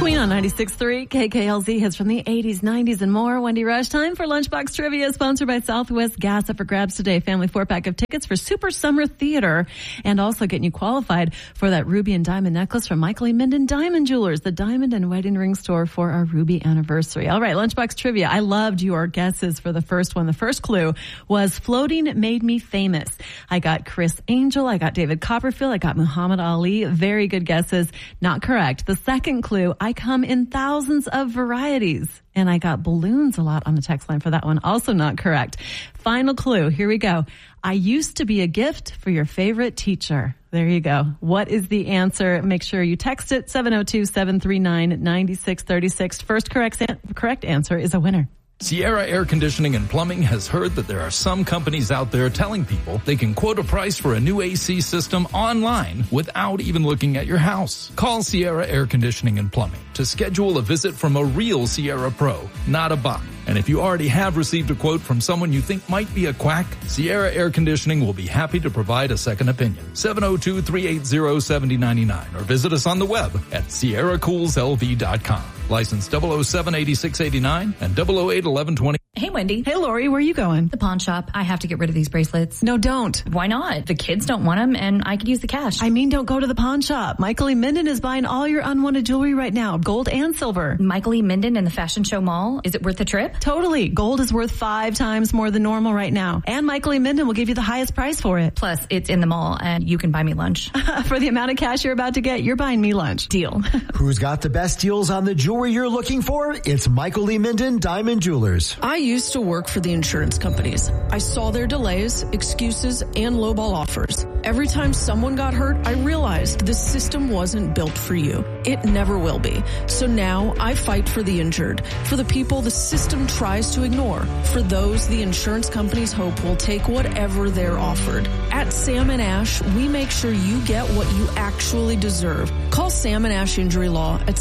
Queen on 96.3 KKLZ hits from the 80s, 90s, and more. Wendy Rush, time for Lunchbox Trivia, sponsored by Southwest Gas. Up for grabs today. Family 4-pack of tickets for Super Summer Theater, and also getting you qualified for that ruby and diamond necklace from Michael E. Minden Diamond Jewelers, the diamond and wedding ring store for our ruby anniversary. All right, Lunchbox Trivia. I loved your guesses for the first one. The first clue was floating made me famous. I got Chris Angel. I got David Copperfield. I got Muhammad Ali. Very good guesses. Not correct. The second clue, I come in thousands of varieties. And I got balloons a lot on the text line for that one. Also not correct. Final clue. Here we go. I used to be a gift for your favorite teacher. There you go. What is the answer? Make sure you text it 702-739-9636. First correct answer is a winner. Sierra Air Conditioning and Plumbing has heard that there are some companies out there telling people they can quote a price for a new AC system online without even looking at your house. Call Sierra Air Conditioning and Plumbing to schedule a visit from a real Sierra Pro, not a bot. And if you already have received a quote from someone you think might be a quack, Sierra Air Conditioning will be happy to provide a second opinion. 702-380-7099 or visit us on the web at sierracoolslv.com. License 007-8689 and 008-1120. Hey, Wendy. Hey, Lori, where are you going? The pawn shop. I have to get rid of these bracelets. No, don't. Why not? The kids don't want them, and I could use the cash. I mean, don't go to the pawn shop. Michael E. Minden is buying all your unwanted jewelry right now, gold and silver. Michael E. Minden in the Fashion Show Mall? Is it worth the trip? Totally. Gold is worth 5 times more than normal right now. And Michael E. Minden will give you the highest price for it. Plus, it's in the mall, and you can buy me lunch. For the amount of cash you're about to get, you're buying me lunch. Deal. Who's got the best deals on the jewelry you're looking for? It's Michael E. Minden Diamond Jewelers. I used to work for the insurance companies. I saw their delays, excuses, and lowball offers. Every time someone got hurt, I realized the system wasn't built for you. It never will be. So now I fight for the injured, for the people the system tries to ignore, for those the insurance companies hope will take whatever they're offered. At Sam & Ash, we make sure you get what you actually deserve. Call Sam & Ash Injury Law at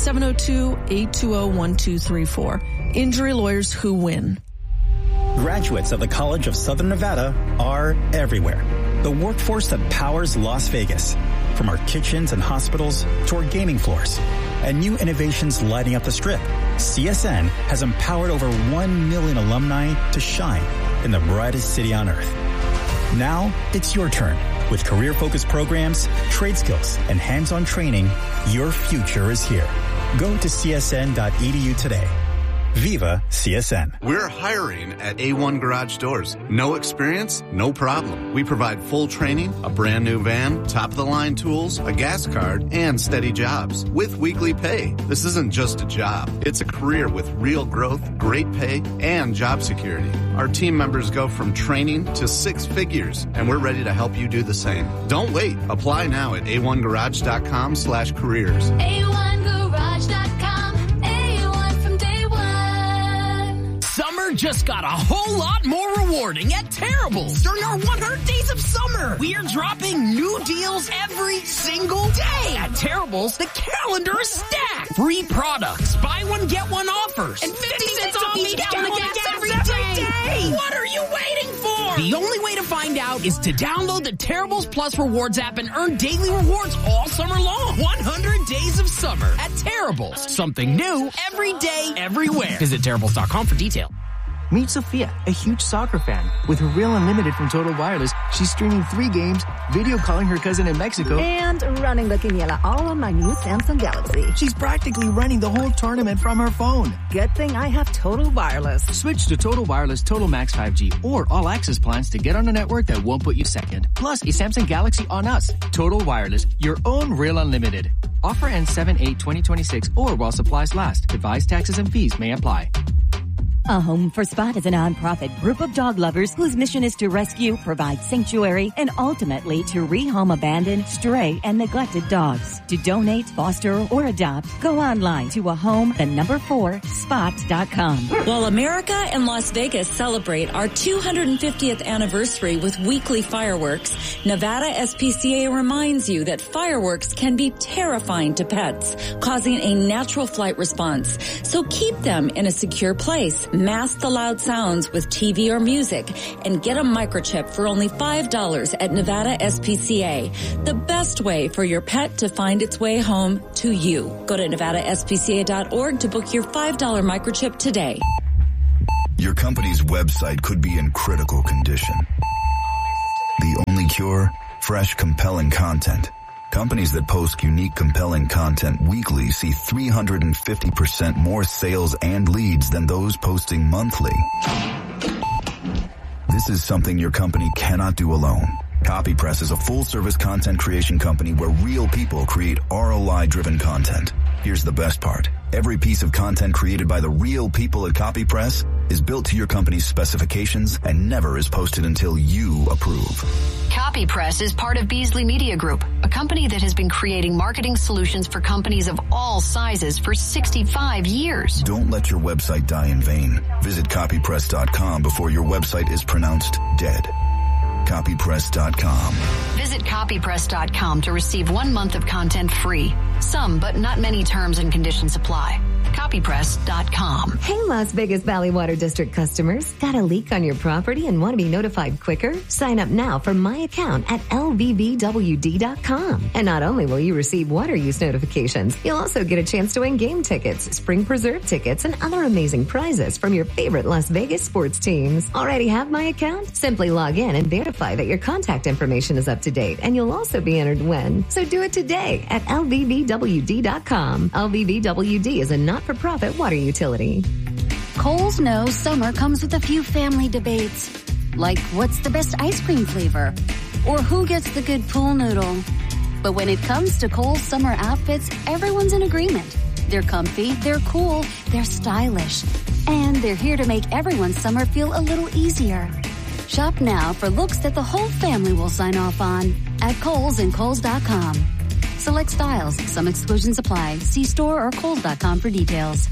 702-820-1234. Injury lawyers who win. Graduates of the College of Southern Nevada are everywhere. The workforce that powers Las Vegas. From our kitchens and hospitals to our gaming floors. And new innovations lighting up the Strip. CSN has empowered over 1 million alumni to shine in the brightest city on earth. Now, it's your turn. With career-focused programs, trade skills, and hands-on training, your future is here. Go to csn.edu today. Viva CSN. We're hiring at A1 Garage Doors. No experience? No problem. We provide full training, a brand new van, top-of-the-line tools, a gas card, and steady jobs with weekly pay. This isn't just a job. It's a career with real growth, great pay, and job security. Our team members go from training to 6 figures, and we're ready to help you do the same. Don't wait. Apply now at a1garage.com/careers. A1garage.com. Summer just got a whole lot more rewarding at Terrible's during our 100 Days of Summer. We are dropping new deals every single day. At Terrible's, the calendar is stacked. Free products, buy one, get one offers, and 50 cents off each gallon of gas every day. What are you waiting for? The only way to find out is to download the Terrible's Plus Rewards app and earn daily rewards all summer long. 100 Days of Summer at Terrible's. Something new every day, everywhere. Visit Terrible's.com for details. Meet Sophia, a huge soccer fan. With her Real Unlimited from Total Wireless, she's streaming 3 games, video calling her cousin in Mexico, and running the quiniela all on my new Samsung Galaxy. She's practically running the whole tournament from her phone. Good thing I have Total Wireless. Switch to Total Wireless Total Max 5G or All Access plans to get on a network that won't put you second. Plus, a Samsung Galaxy on us. Total Wireless, your own Real Unlimited. Offer ends 7/8/2026 or while supplies last. Advised taxes and fees may apply. A Home for Spot is a nonprofit group of dog lovers whose mission is to rescue, provide sanctuary, and ultimately to rehome abandoned, stray, and neglected dogs. To donate, foster, or adopt, go online to ahome4spot.com. While America and Las Vegas celebrate our 250th anniversary with weekly fireworks, Nevada SPCA reminds you that fireworks can be terrifying to pets, causing a natural flight response. So keep them in a secure place. Mask the loud sounds with TV or music and get a microchip for only $5 at Nevada SPCA. The best way for your pet to find its way home to you. Go to NevadaSPCA.org to book your $5 microchip today. Your company's website could be in critical condition. The only cure? Fresh, compelling content. Companies that post unique, compelling content weekly see 350% more sales and leads than those posting monthly. This is something your company cannot do alone. CopyPress is a full-service content creation company where real people create ROI-driven content. Here's the best part. Every piece of content created by the real people at CopyPress is built to your company's specifications and never is posted until you approve. CopyPress is part of Beasley Media Group, a company that has been creating marketing solutions for companies of all sizes for 65 years. Don't let your website die in vain. Visit copypress.com before your website is pronounced dead. Copypress.com. Visit copypress.com to receive 1 month of content free. Some, but not many terms and conditions apply. Copypress.com. Hey, Las Vegas Valley Water District customers. Got a leak on your property and want to be notified quicker? Sign up now for My Account at LVVWD.com. And not only will you receive water use notifications, you'll also get a chance to win game tickets, spring preserve tickets, and other amazing prizes from your favorite Las Vegas sports teams. Already have My Account? Simply log in and verify that your contact information is up to date, and you'll also be entered to win. So do it today at LVVWD.com. LVVWD is a not-for-profit water utility. Kohl's knows summer comes with a few family debates, like what's the best ice cream flavor, or who gets the good pool noodle. But when it comes to Kohl's summer outfits, everyone's in agreement. They're comfy, they're cool, they're stylish, and they're here to make everyone's summer feel a little easier. Shop now for looks that the whole family will sign off on at Kohl's and Kohl's.com. Select styles. Some exclusions apply. See store or Kohl's.com for details.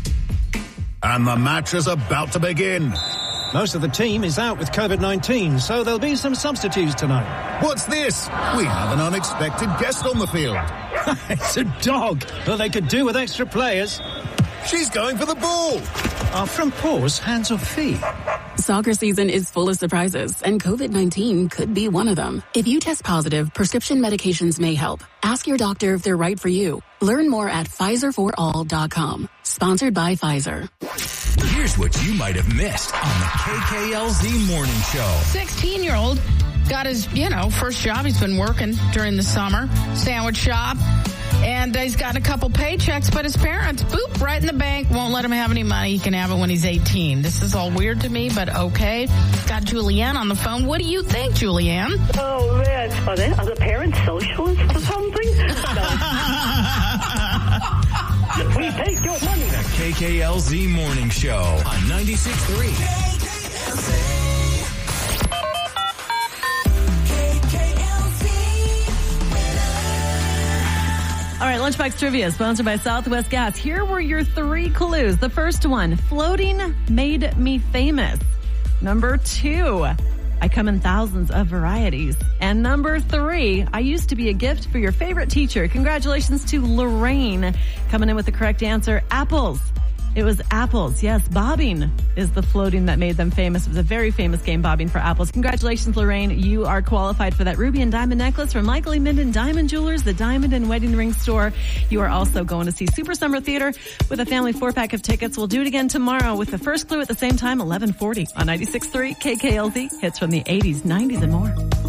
And the match is about to begin. Most of the team is out with COVID-19, so there'll be some substitutes tonight. What's this? We have an unexpected guest on the field. It's a dog. Well, they could do with extra players. She's going for the ball. Are front paws hands or feet? Soccer season is full of surprises, and COVID-19 could be one of them. If you test positive, prescription medications may help. Ask your doctor if they're right for you. Learn more at PfizerForAll.com. Sponsored by Pfizer. Here's what you might have missed on the KKLZ Morning Show. 16-year-old got his, first job. He's been working during the summer, sandwich shop. And he's gotten a couple paychecks, but his parents, right in the bank, won't let him have any money. He can have it when he's 18. This is all weird to me, but okay. Got Julianne on the phone. What do you think, Julianne? Oh, man. Are the parents socialists or something? We take your money. The KKLZ Morning Show on 96.3. KKLZ. All right, Lunchbox Trivia, sponsored by Southwest Gas. Here were your 3 clues. The first one, floating made me famous. Number 2, I come in thousands of varieties. And number 3, I used to be a gift for your favorite teacher. Congratulations to Lorraine coming in with the correct answer, apples. It was apples. Yes, bobbing is the floating that made them famous. It was a very famous game, bobbing for apples. Congratulations, Lorraine. You are qualified for that ruby and diamond necklace from Michael E. Minden Diamond Jewelers, the diamond and wedding ring store. You are also going to see Super Summer Theater with a family 4-pack of tickets. We'll do it again tomorrow with the first clue at the same time, 11:40 on 96.3 KKLZ. Hits from the 80s, 90s, and more.